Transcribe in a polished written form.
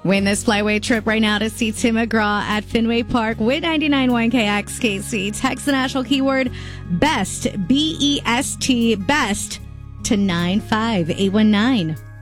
Win this flyway trip right now to see Tim McGraw at Fenway Park with 99.1 KXKC. Text the national keyword BEST, BEST, BEST to 95819.